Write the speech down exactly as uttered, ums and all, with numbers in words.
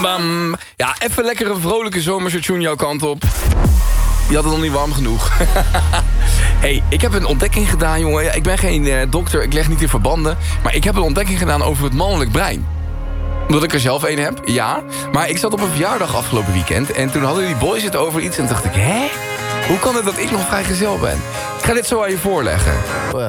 bam. Ja, even lekker een vrolijke zomerstation jouw kant op. Je had het nog niet warm genoeg. Hey, ik heb een ontdekking gedaan, jongen. Ja, ik ben geen uh, dokter, ik leg niet in verbanden. Maar ik heb een ontdekking gedaan over het mannelijk brein. Omdat ik er zelf een heb, ja. Maar ik zat op een verjaardag afgelopen weekend. En toen hadden die boys het over iets. En toen dacht ik, hè? Hoe kan het dat ik nog vrijgezel ben? Ik ga dit zo aan je voorleggen.